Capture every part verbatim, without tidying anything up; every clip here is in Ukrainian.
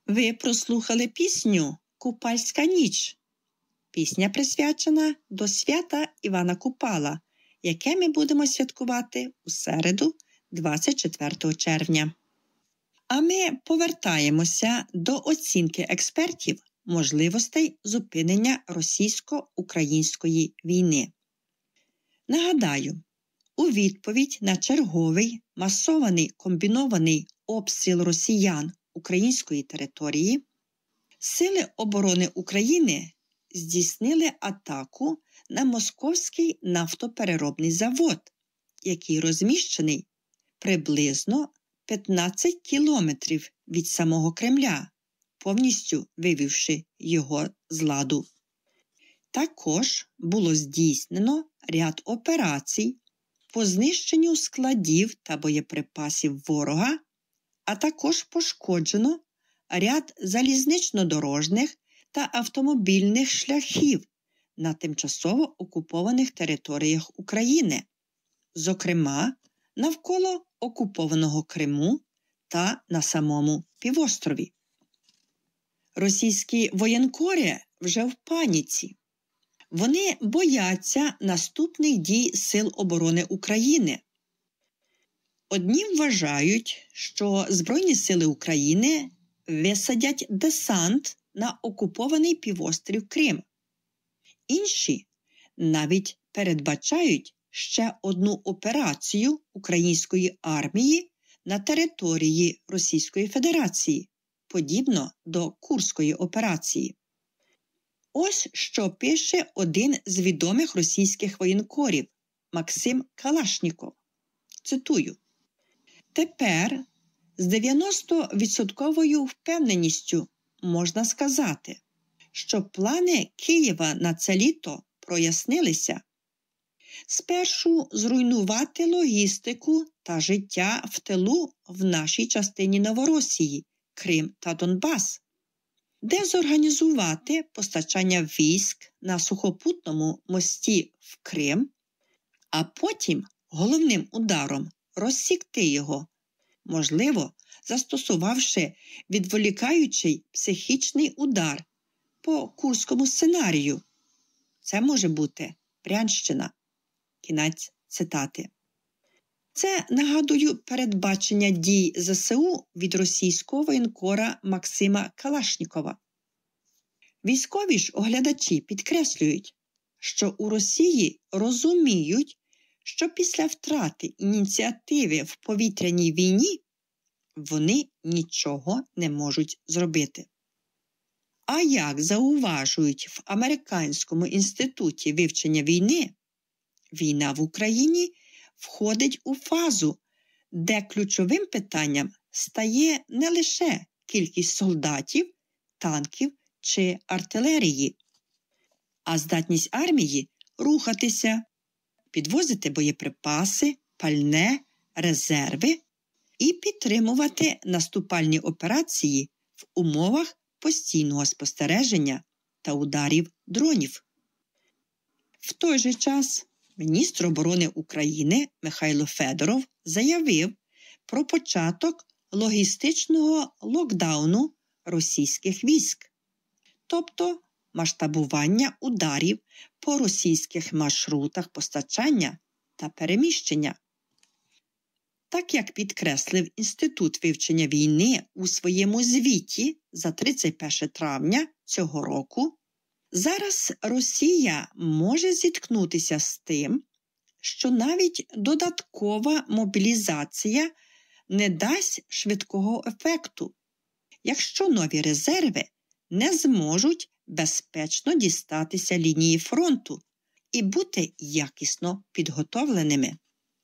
Ви прослухали пісню «Купальська ніч». Пісня присвячена до свята Івана Купала, яке ми будемо святкувати у середу, двадцять четвертого червня. А ми повертаємося до оцінки експертів можливостей зупинення російсько-української війни. Нагадаю, у відповідь на черговий масований комбінований обстріл росіян української території, Сили оборони України здійснили атаку на Московський нафтопереробний завод, який розміщений приблизно п'ятнадцять кілометрів від самого Кремля, повністю вивівши його з ладу. Також було здійснено ряд операцій по знищенню складів та боєприпасів ворога, а також пошкоджено ряд залізнично-дорожних та автомобільних шляхів на тимчасово окупованих територіях України, зокрема навколо окупованого Криму та на самому півострові. Російські воєнкори вже в паніці. Вони бояться наступних дій Сил оборони України. Одні вважають, що Збройні сили України висадять десант на окупований півострів Крим. Інші навіть передбачають ще одну операцію української армії на території Російської Федерації, подібно до Курської операції. Ось що пише один з відомих російських воєнкорів Максим Калашніков. Цитую: «Тепер з дев'яносто відсотковою впевненістю можна сказати, що плани Києва на це літо прояснилися. Спершу зруйнувати логістику та життя в тилу в нашій частині Новоросії, Крим та Донбас, дезорганізувати постачання військ на сухопутному мості в Крим, а потім головним ударом розсікти його, можливо, застосувавши відволікаючий психічний удар по курському сценарію. Це може бути Брянщина». Кінець цитати. Це, нагадую, передбачення дій ЗСУ від російського воєнкора Максима Калашнікова. Військові ж оглядачі підкреслюють, що у Росії розуміють, що після втрати ініціативи в повітряній війні вони нічого не можуть зробити. А як зауважують в Американському інституті вивчення війни, війна в Україні входить у фазу, де ключовим питанням стає не лише кількість солдатів, танків чи артилерії, а здатність армії рухатися, підвозити боєприпаси, пальне, резерви і підтримувати наступальні операції в умовах постійного спостереження та ударів дронів. В той же час міністр оборони України Михайло Федоров заявив про початок логістичного локдауну російських військ, тобто масштабування ударів по російських маршрутах постачання та переміщення. Так як підкреслив Інститут вивчення війни у своєму звіті за тридцять перше травня цього року, зараз Росія може зіткнутися з тим, що навіть додаткова мобілізація не дасть швидкого ефекту, якщо нові резерви не зможуть безпечно дістатися лінії фронту і бути якісно підготовленими.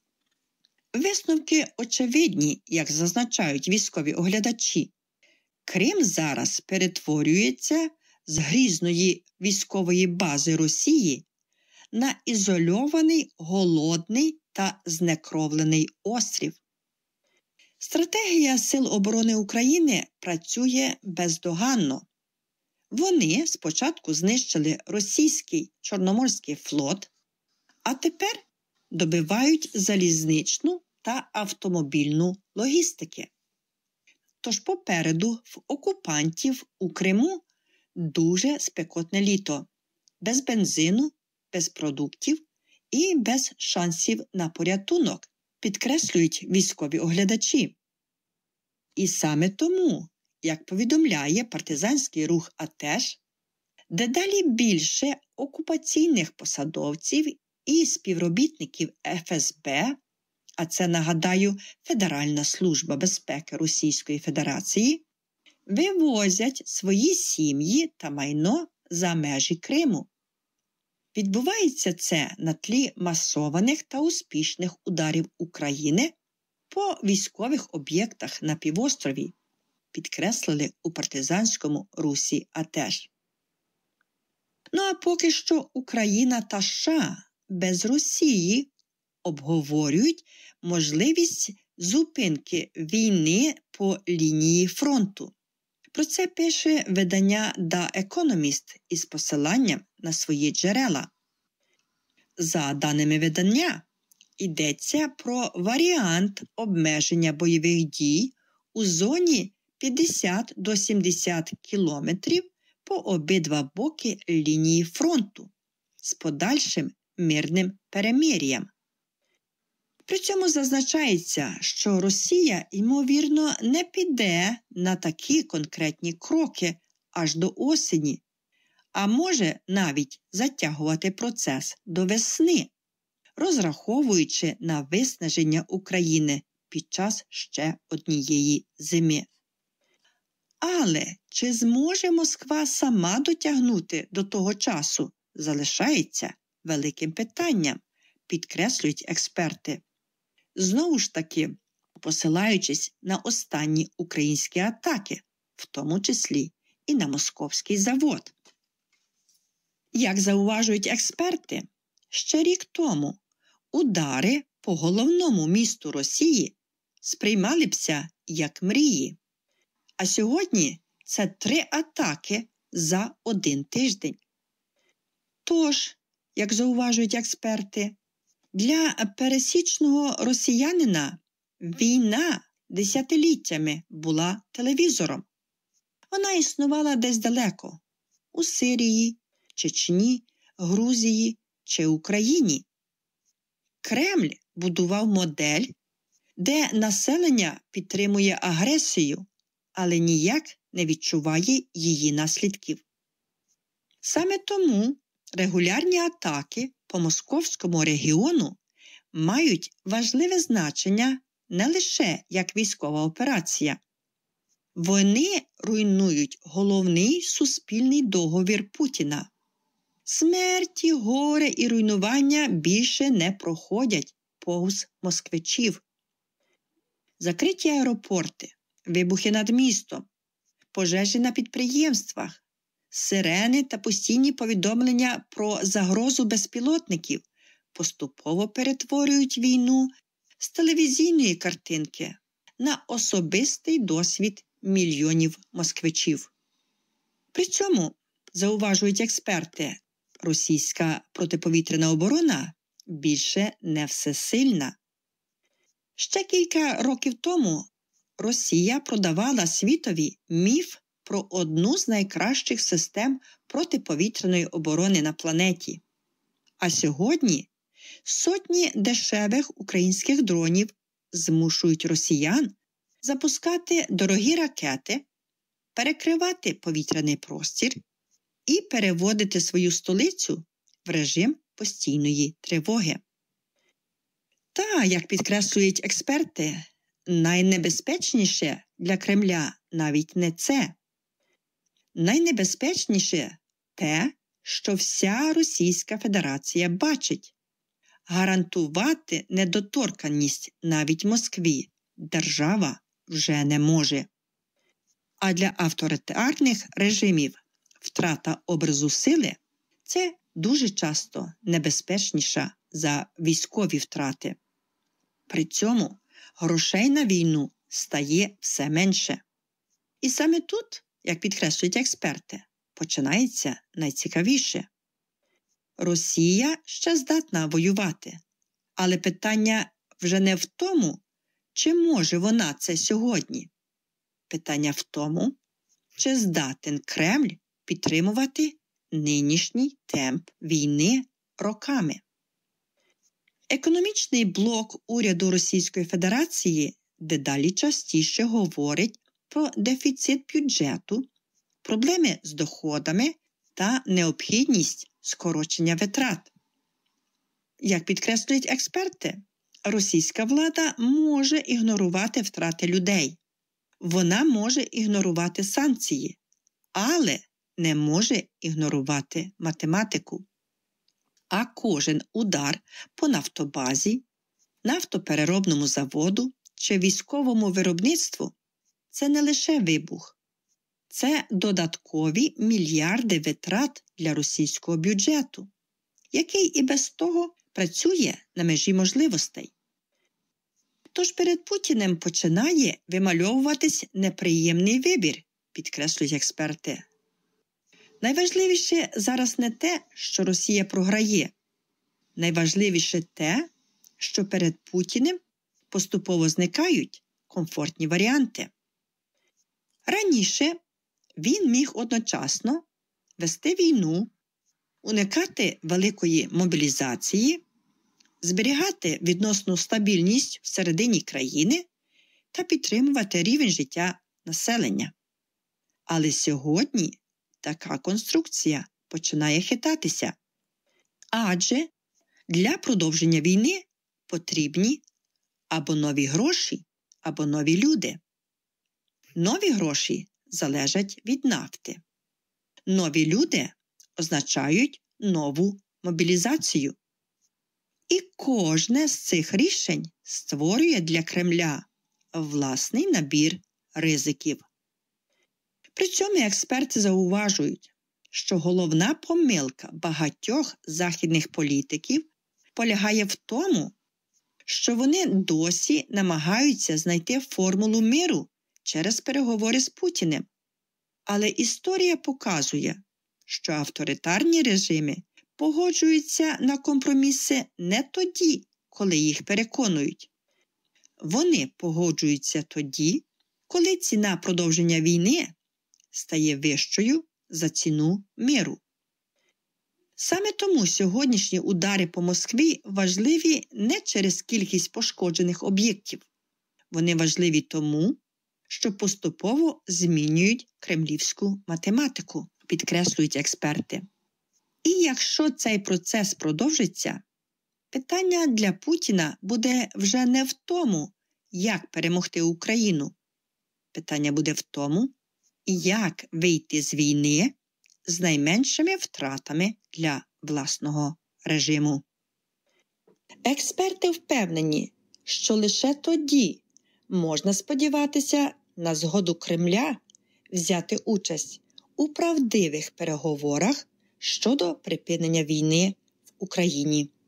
Висновки очевидні, як зазначають військові оглядачі. Крим зараз перетворюється з грізної військової бази Росії на ізольований, голодний та знекровлений острів. Стратегія Сил оборони України працює бездоганно. Вони спочатку знищили російський Чорноморський флот, а тепер добивають залізничну та автомобільну логістики. Тож попереду в окупантів у Криму дуже спекотне літо. Без бензину, без продуктів і без шансів на порятунок, підкреслюють військові оглядачі. І саме тому, як повідомляє партизанський рух «АТЕШ», дедалі більше окупаційних посадовців і співробітників еф ес бе, а це, нагадаю, Федеральна служба безпеки Російської Федерації, вивозять свої сім'ї та майно за межі Криму. Відбувається це на тлі масованих та успішних ударів України по військових об'єктах на півострові, підкреслили у партизанському русі «АТЕШ». Ну а поки що Україна та США без Росії обговорюють можливість зупинки війни по лінії фронту. Про це пише видання The Economist із посиланням на свої джерела. За даними видання, йдеться про варіант обмеження бойових дій у зоні п'ятдесят до сімдесят кілометрів по обидва боки лінії фронту з подальшим мирним перемир'ям. При цьому зазначається, що Росія, ймовірно, не піде на такі конкретні кроки аж до осені, а може навіть затягувати процес до весни, розраховуючи на виснаження України під час ще однієї зими. Але чи зможе Москва сама дотягнути до того часу, залишається великим питанням, підкреслюють експерти. Знову ж таки, посилаючись на останні українські атаки, в тому числі і на московський завод. Як зауважують експерти, ще рік тому удари по головному місту Росії сприймалися як мрії. А сьогодні це три атаки за один тиждень. Тож, як зауважують експерти, для пересічного росіянина війна десятиліттями була телевізором. Вона існувала десь далеко – у Сирії, Чечні, Грузії чи Україні. Кремль будував модель, де населення підтримує агресію, але ніяк не відчуває її наслідків. Саме тому регулярні атаки по московському регіону мають важливе значення не лише як військова операція. Вони руйнують головний суспільний договір Путіна. Смерті, горе і руйнування більше не проходять повз москвичів. Закриті аеропорти, вибухи над містом, пожежі на підприємствах, сирени та постійні повідомлення про загрозу безпілотників поступово перетворюють війну з телевізійної картинки на особистий досвід мільйонів москвичів. При цьому, зауважують експерти, російська протиповітряна оборона більше не всесильна. Ще кілька років тому Росія продавала світові міф про одну з найкращих систем протиповітряної оборони на планеті. А сьогодні сотні дешевих українських дронів змушують росіян запускати дорогі ракети, перекривати повітряний простір і переводити свою столицю в режим постійної тривоги. Та, як підкреслюють експерти, найнебезпечніше для Кремля навіть не це. Найнебезпечніше те, що вся Російська Федерація бачить. Гарантувати недоторканність навіть Москві держава вже не може. А для авторитарних режимів втрата образу сили – це дуже часто небезпечніша за військові втрати. При цьому грошей на війну стає все менше. І саме тут, як підкреслюють експерти, починається найцікавіше. Росія ще здатна воювати, але питання вже не в тому, чи може вона це сьогодні. Питання в тому, чи здатен Кремль підтримувати нинішній темп війни роками. Економічний блок уряду Російської Федерації дедалі частіше говорить про дефіцит бюджету, проблеми з доходами та необхідність скорочення витрат. Як підкреслюють експерти, російська влада може ігнорувати втрати людей. Вона може ігнорувати санкції, але не може ігнорувати математику. А кожен удар по нафтобазі, нафтопереробному заводу чи військовому виробництву – це не лише вибух. Це додаткові мільярди витрат для російського бюджету, який і без того працює на межі можливостей. Тож перед Путіним починає вимальовуватись неприємний вибір, підкреслюють експерти. Найважливіше зараз не те, що Росія програє. Найважливіше те, що перед Путіним поступово зникають комфортні варіанти. Раніше він міг одночасно вести війну, уникати великої мобілізації, зберігати відносну стабільність всередині країни та підтримувати рівень життя населення. Але сьогодні така конструкція починає хитатися. Адже для продовження війни потрібні або нові гроші, або нові люди. Нові гроші залежать від нафти. Нові люди означають нову мобілізацію. І кожне з цих рішень створює для Кремля власний набір ризиків. При цьому експерти зауважують, що головна помилка багатьох західних політиків полягає в тому, що вони досі намагаються знайти формулу миру через переговори з Путіним. Але історія показує, що авторитарні режими погоджуються на компроміси не тоді, коли їх переконують. Вони погоджуються тоді, коли ціна продовження війни стає вищою за ціну миру. Саме тому сьогоднішні удари по Москві важливі не через кількість пошкоджених об'єктів. Вони важливі тому, що поступово змінюють кремлівську математику, підкреслюють експерти. І якщо цей процес продовжиться, питання для Путіна буде вже не в тому, як перемогти Україну. Питання буде в тому, як вийти з війни з найменшими втратами для власного режиму. Експерти впевнені, що лише тоді можна сподіватися на згоду Кремля взяти участь у правдивих переговорах щодо припинення війни в Україні.